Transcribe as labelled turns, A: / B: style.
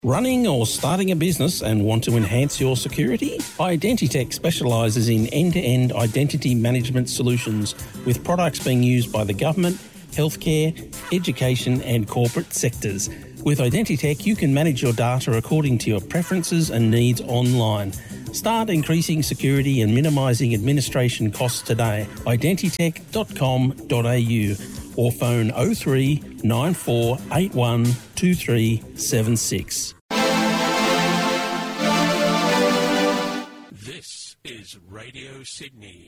A: Running or starting a business and want to enhance your security? Identitech specialises in end-to-end identity management solutions with products being used by the government, healthcare, education and corporate sectors. With Identitech, you can manage your data according to your preferences and needs online. Start increasing security and minimising administration costs today. Identitech.com.au or phone 03 94 81 2376.
B: This is Radio Sydney.